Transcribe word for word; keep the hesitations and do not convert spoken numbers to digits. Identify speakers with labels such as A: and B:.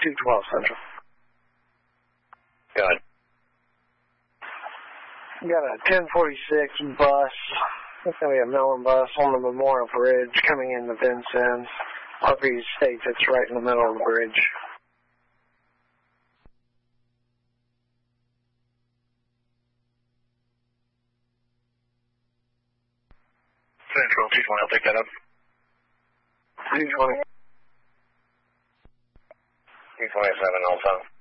A: two twelve Central.
B: Go ahead.
A: Got a ten forty-six bus. It's going to be a Miller bus on the Memorial Bridge coming into Vincennes. R P states it's right in the middle of the bridge.
B: Central two twenty, I'll pick that up.
A: two twenty.
B: two twenty-seven also.